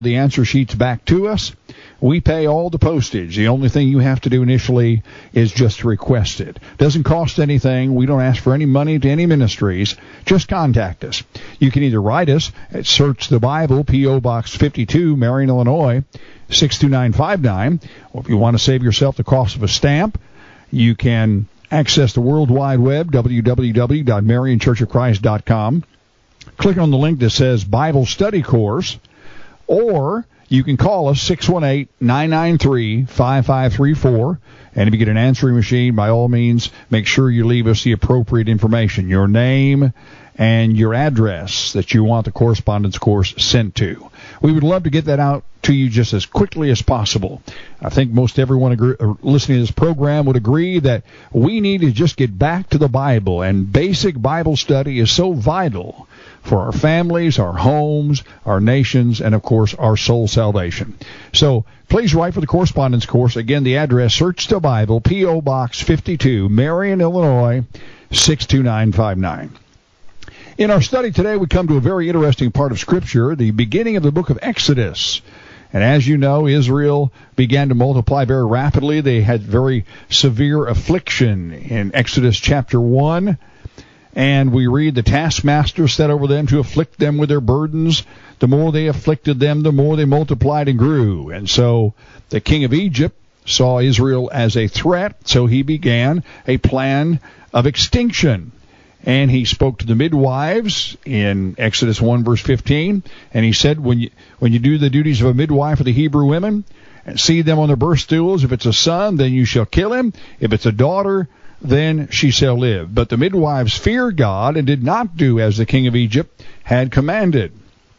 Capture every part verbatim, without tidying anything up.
the answer sheets back to us. We pay all the postage. The only thing you have to do initially is just request it. Doesn't cost anything. We don't ask for any money to any ministries. Just contact us. You can either write us at Search the Bible, P O. Box fifty-two, Marion, Illinois, six two nine five nine. Or if you want to save yourself the cost of a stamp, you can access the World Wide Web, w w w dot marion church of christ dot com. Click on the link that says Bible Study Course, or you can call us, six one eight, nine nine three, five five three four. And if you get an answering machine, by all means, make sure you leave us the appropriate information, your name and your address that you want the correspondence course sent to. We would love to get that out to you just as quickly as possible. I think most everyone agree, listening to this program would agree that we need to just get back to the Bible, and basic Bible study is so vital for our families, our homes, our nations, and, of course, our soul salvation. So please write for the correspondence course. Again, the address, Search the Bible, P O. Box fifty-two, Marion, Illinois, six two nine five nine. In our study today, we come to a very interesting part of Scripture, the beginning of the book of Exodus. And as you know, Israel began to multiply very rapidly. They had very severe affliction in Exodus chapter one. And we read the taskmaster set over them to afflict them with their burdens. The more they afflicted them, the more they multiplied and grew. And so the king of Egypt saw Israel as a threat, so he began a plan of extinction. And he spoke to the midwives in Exodus one, verse fifteen, and he said, when you when you do the duties of a midwife for the Hebrew women, and see them on their birth stools, if it's a son, then you shall kill him. If it's a daughter, then she shall live. But the midwives feared God and did not do as the king of Egypt had commanded.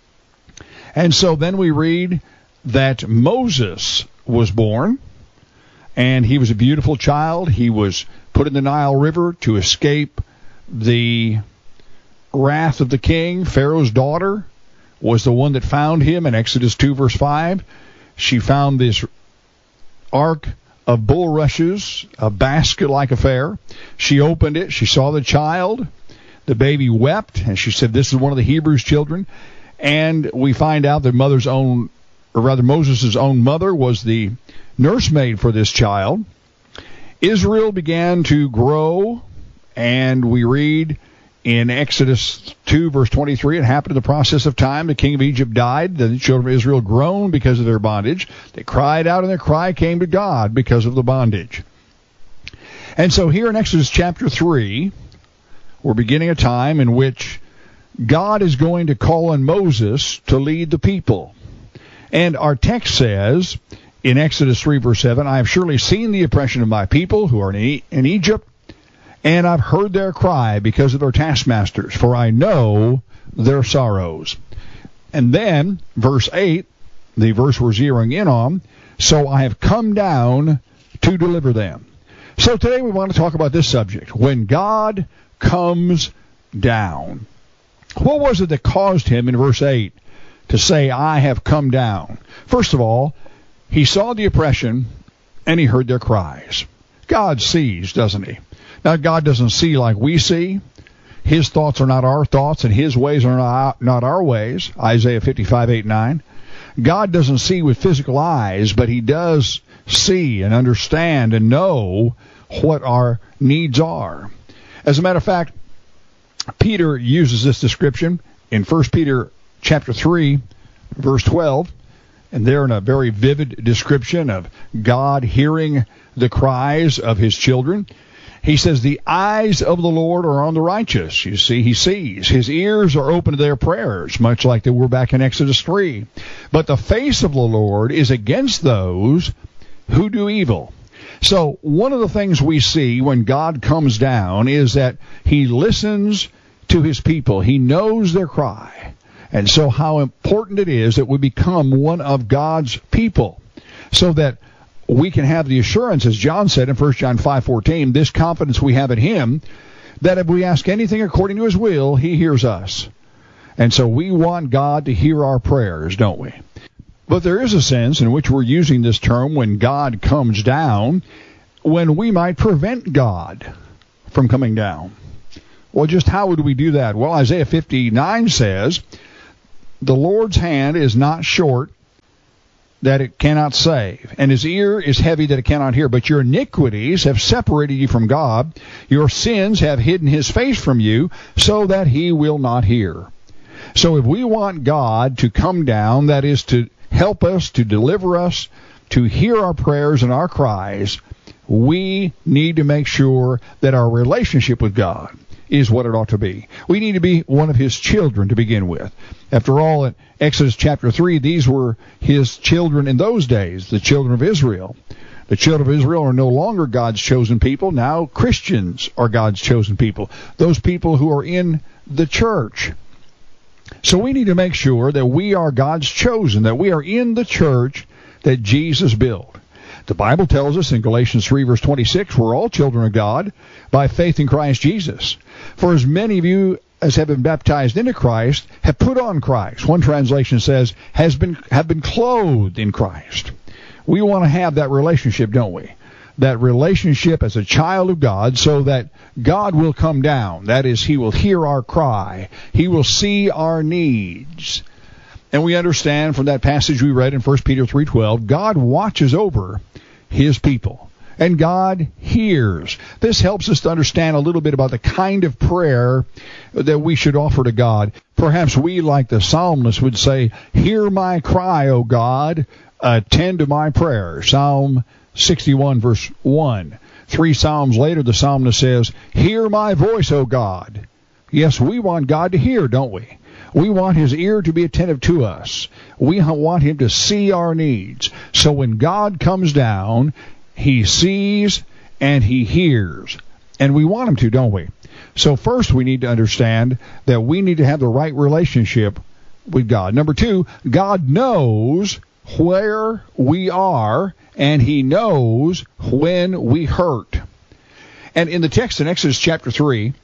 And so then we read that Moses was born, and he was a beautiful child. He was put in the Nile River to escape the wrath of the king. Pharaoh's daughter was the one that found him in Exodus two, verse five. She found this ark of bulrushes, a basket-like affair. She opened it. She saw the child. The baby wept, and she said, this is one of the Hebrews' children. And we find out that mother's own, or rather Moses' own mother was the nursemaid for this child. Israel began to grow. And we read in Exodus two, verse twenty-three, it happened in the process of time. The king of Egypt died. The children of Israel groaned because of their bondage. They cried out, and their cry came to God because of the bondage. And so here in Exodus chapter three, we're beginning a time in which God is going to call on Moses to lead the people. And our text says in Exodus three, verse seven, I have surely seen the oppression of my people who are in Egypt, and I've heard their cry because of their taskmasters, for I know their sorrows. And then, verse eight, the verse we're zeroing in on, so I have come down to deliver them. So today we want to talk about this subject, when God comes down. What was it that caused him in verse eight to say, I have come down? First of all, he saw the oppression and he heard their cries. God sees, doesn't he? Now, God doesn't see like we see. His thoughts are not our thoughts, and his ways are not, not our ways. Isaiah fifty-five, eight, nine. God doesn't see with physical eyes, but he does see and understand and know what our needs are. As a matter of fact, Peter uses this description in First Peter chapter three, verse twelve, and there in a very vivid description of God hearing the cries of his children. He says, the eyes of the Lord are on the righteous. You see, he sees. His ears are open to their prayers, much like they were back in Exodus three. But the face of the Lord is against those who do evil. So one of the things we see when God comes down is that he listens to his people. He knows their cry. And so how important it is that we become one of God's people, so that we can have the assurance, as John said in First John five fourteen, this confidence we have in him, that if we ask anything according to his will, he hears us. And so we want God to hear our prayers, don't we? But there is a sense in which we're using this term, when God comes down, when we might prevent God from coming down. Well, just how would we do that? Well, Isaiah fifty-nine says, the Lord's hand is not short that it cannot save, and his ear is heavy that it cannot hear. But your iniquities have separated you from God. Your sins have hidden his face from you, so that he will not hear. So if we want God to come down, that is to help us, to deliver us, to hear our prayers and our cries, we need to make sure that our relationship with God is what it ought to be. We need to be one of his children to begin with. After all, in Exodus chapter three, these were his children in those days, the children of Israel. The children of Israel are no longer God's chosen people. Now Christians are God's chosen people, those people who are in the church. So we need to make sure that we are God's chosen, that we are in the church that Jesus built. The Bible tells us in Galatians three, verse twenty-six, we're all children of God by faith in Christ Jesus. For as many of you as have been baptized into Christ have put on Christ. One translation says, has been have been clothed in Christ. We want to have that relationship, don't we? That relationship as a child of God, so that God will come down. That is, he will hear our cry. He will see our needs. And we understand from that passage we read in First Peter three twelve, God watches over his people. And God hears. This helps us to understand a little bit about the kind of prayer that we should offer to God. Perhaps we, like the psalmist, would say, hear my cry, O God, attend to my prayer. Psalm sixty-one, verse one. Three psalms later, the psalmist says, hear my voice, O God. Yes, we want God to hear, don't we? We want his ear to be attentive to us. We want him to see our needs. So when God comes down, he sees and he hears. And we want him to, don't we? So first we need to understand that we need to have the right relationship with God. Number two, God knows where we are, and he knows when we hurt. And in the text in Exodus chapter three,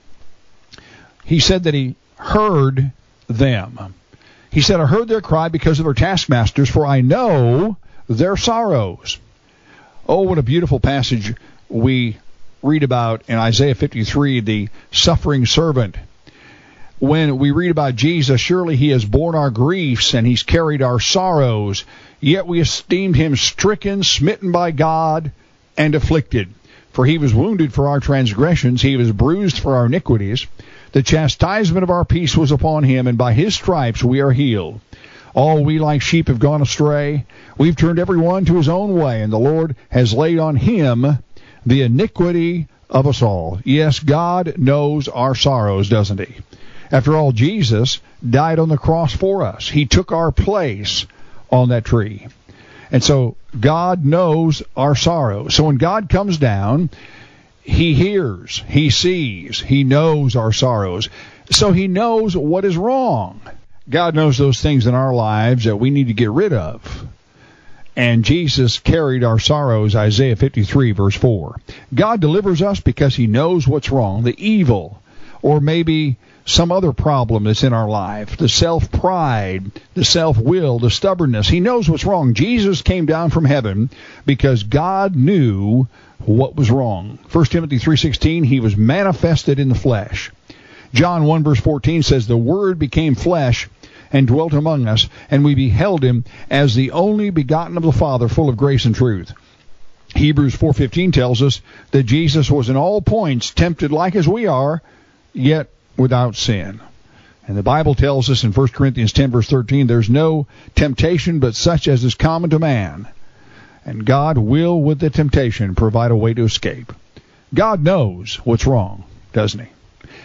he said that he heard them. He said, I heard their cry because of their taskmasters, for I know their sorrows. Oh, what a beautiful passage we read about in Isaiah fifty-three, the suffering servant. When we read about Jesus, surely he has borne our griefs and he's carried our sorrows, yet we esteemed him stricken, smitten by God, and afflicted. For he was wounded for our transgressions, he was bruised for our iniquities. The chastisement of our peace was upon him, and by his stripes we are healed. All we like sheep have gone astray. We've turned every one to his own way, and the Lord has laid on him the iniquity of us all. Yes, God knows our sorrows, doesn't he? After all, Jesus died on the cross for us. He took our place on that tree. And so God knows our sorrows. So when God comes down, he hears, he sees, he knows our sorrows. So he knows what is wrong. God knows those things in our lives that we need to get rid of. And Jesus carried our sorrows, Isaiah fifty-three, verse four. God delivers us because he knows what's wrong, the evil, or maybe some other problem that's in our life, the self-pride, the self-will, the stubbornness. He knows what's wrong. Jesus came down from heaven because God knew what was wrong. First Timothy three sixteen, he was manifested in the flesh. John one verse fourteen says, the Word became flesh and dwelt among us, and we beheld him as the only begotten of the Father, full of grace and truth. Hebrews four fifteen tells us that Jesus was in all points tempted like as we are, yet without sin. And the Bible tells us in First Corinthians ten verse thirteen, there's no temptation but such as is common to man. And God will, with the temptation, provide a way to escape. God knows what's wrong, doesn't he?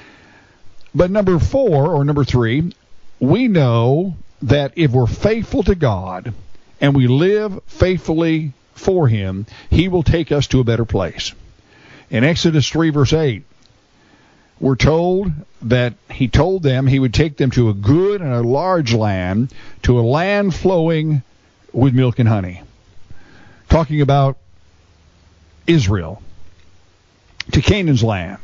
But number four, or number three, we know that if we're faithful to God and we live faithfully for him, he will take us to a better place. In Exodus three verse eight, we're told that he told them he would take them to a good and a large land, to a land flowing with milk and honey. Talking about Israel, to Canaan's land.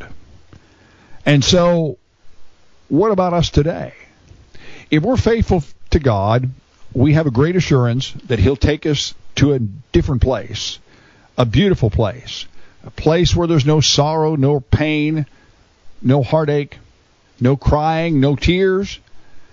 And so, what about us today? If we're faithful to God, we have a great assurance that he'll take us to a different place, a beautiful place, a place where there's no sorrow, no pain, no heartache, no crying, no tears.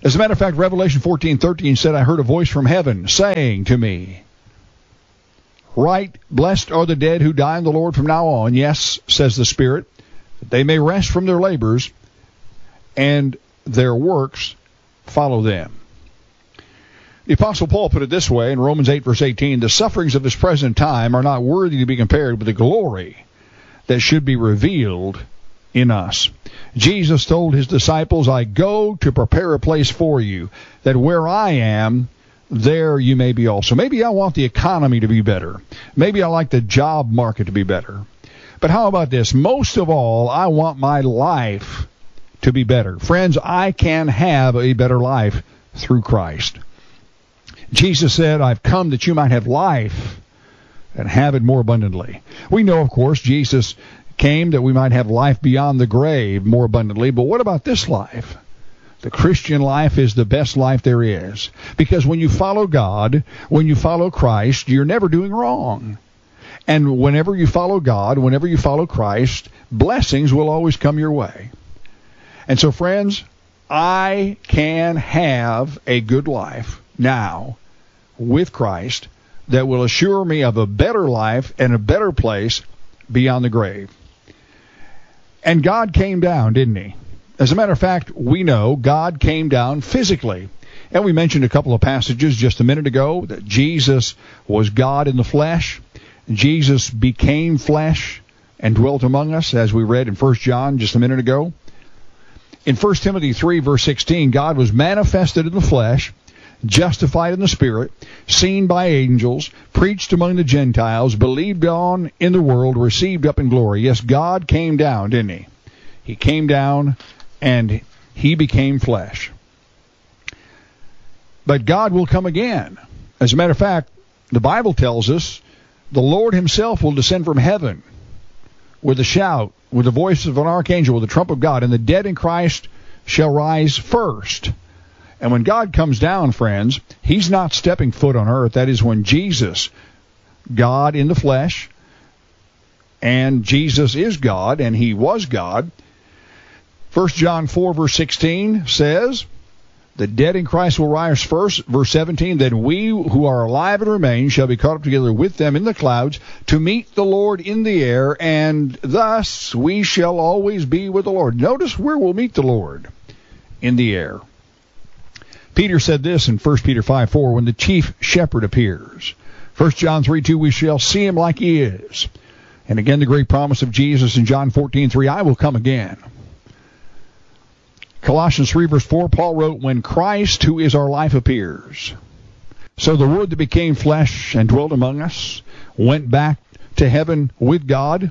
As a matter of fact, Revelation fourteen thirteen said, I heard a voice from heaven saying to me, Right, blessed are the dead who die in the Lord from now on. Yes, says the Spirit, that they may rest from their labors, and their works follow them. The Apostle Paul put it this way in Romans eight, verse eighteen, the sufferings of this present time are not worthy to be compared with the glory that should be revealed in us. Jesus told his disciples, I go to prepare a place for you, that where I am, there you may be also. Maybe I want the economy to be better. Maybe I like the job market to be better. But how about this? Most of all, I want my life to be better. Friends, I can have a better life through Christ. Jesus said, I've come that you might have life and have it more abundantly. We know, of course, Jesus came that we might have life beyond the grave more abundantly. But what about this life? The Christian life is the best life there is. Because when you follow God, when you follow Christ, you're never doing wrong. And whenever you follow God, whenever you follow Christ, blessings will always come your way. And so, friends, I can have a good life now with Christ that will assure me of a better life and a better place beyond the grave. And God came down, didn't he? As a matter of fact, we know God came down physically. And we mentioned a couple of passages just a minute ago that Jesus was God in the flesh. Jesus became flesh and dwelt among us, as we read in First John just a minute ago. In First Timothy three, verse sixteen, God was manifested in the flesh, justified in the Spirit, seen by angels, preached among the Gentiles, believed on in the world, received up in glory. Yes, God came down, didn't he? He came down and he became flesh. But God will come again. As a matter of fact, the Bible tells us the Lord himself will descend from heaven with a shout, with the voice of an archangel, with the trump of God, and the dead in Christ shall rise first. And when God comes down, friends, he's not stepping foot on earth. That is when Jesus, God in the flesh, and Jesus is God, and he was God. First John four, verse sixteen says, the dead in Christ will rise first. Verse seventeen, then we who are alive and remain shall be caught up together with them in the clouds to meet the Lord in the air, and thus we shall always be with the Lord. Notice where we'll meet the Lord: in the air. Peter said this in First Peter five four, when the chief shepherd appears. First John three two, we shall see him like he is. And again, the great promise of Jesus in John fourteen three, I will come again. Colossians three, verse four, Paul wrote, when Christ, who is our life, appears. So the Word that became flesh and dwelt among us went back to heaven with God.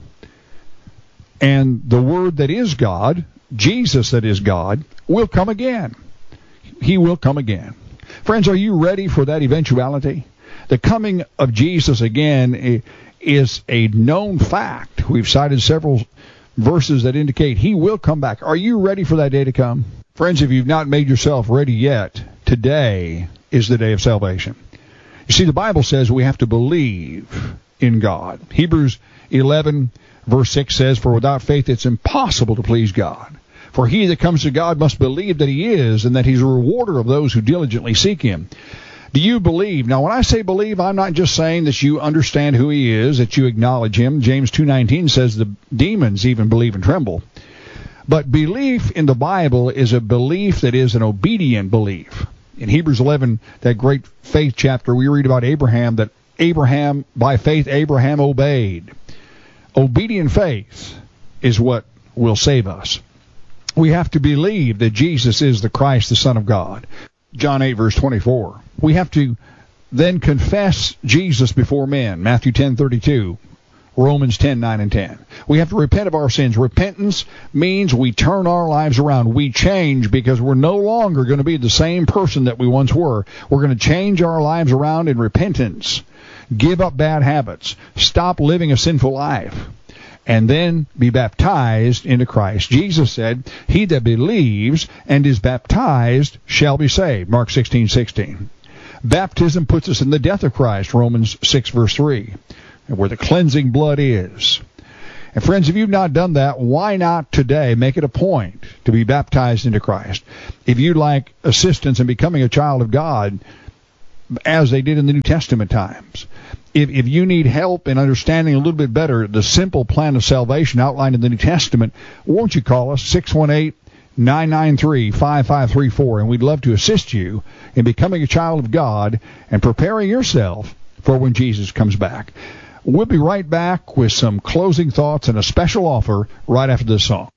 And the Word that is God, Jesus that is God, will come again. He will come again. Friends, are you ready for that eventuality? The coming of Jesus again is a known fact. We've cited several verses that indicate he will come back. Are you ready for that day to come? Friends, if you've not made yourself ready yet, today is the day of salvation. You see, the Bible says we have to believe in God. Hebrews eleven, verse six says, for without faith it's impossible to please God. For he that comes to God must believe that he is, and that he's a rewarder of those who diligently seek him. Do you believe? Now, when I say believe, I'm not just saying that you understand who he is, that you acknowledge him. James two nineteen says the demons even believe and tremble. But belief in the Bible is a belief that is an obedient belief. In Hebrews eleven, that great faith chapter, we read about Abraham, that Abraham, by faith, Abraham obeyed. Obedient faith is what will save us. We have to believe that Jesus is the Christ, the Son of God. John eight, verse twenty-four. We have to then confess Jesus before men. Matthew ten thirty-two. Romans ten nine and ten. We have to repent of our sins. Repentance means we turn our lives around. We change because we're no longer going to be the same person that we once were. We're going to change our lives around in repentance. Give up bad habits. Stop living a sinful life. And then be baptized into Christ. Jesus said, he that believes and is baptized shall be saved. Mark sixteen sixteen. Baptism puts us in the death of Christ. Romans six, verse three. Where the cleansing blood is. And friends, if you've not done that, why not today make it a point to be baptized into Christ? If you'd like assistance in becoming a child of God, as they did in the New Testament times, if if you need help in understanding a little bit better the simple plan of salvation outlined in the New Testament, won't you call us, six one eight, nine nine three, five five three four, and we'd love to assist you in becoming a child of God and preparing yourself for when Jesus comes back. We'll be right back with some closing thoughts and a special offer right after this song.